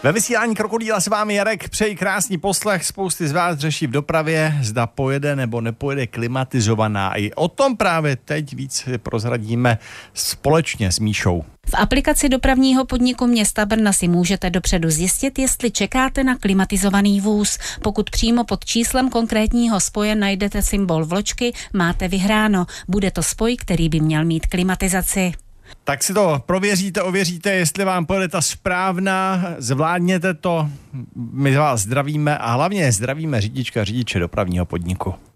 Ve vysílání Krokodýla s vámi Jarek, přeji krásný poslech, spousty z vás řeší v dopravě, zda pojede nebo nepojede klimatizovaná. I o tom právě teď víc prozradíme společně s Míšou. V aplikaci dopravního podniku města Brna si můžete dopředu zjistit, jestli čekáte na klimatizovaný vůz. Pokud přímo pod číslem konkrétního spoje najdete symbol vločky, máte vyhráno. Bude to spoj, který by měl mít klimatizaci. Tak si to prověříte, ověříte, jestli vám pojede ta správná, zvládněte to, my vás zdravíme a hlavně zdravíme řidiče dopravního podniku.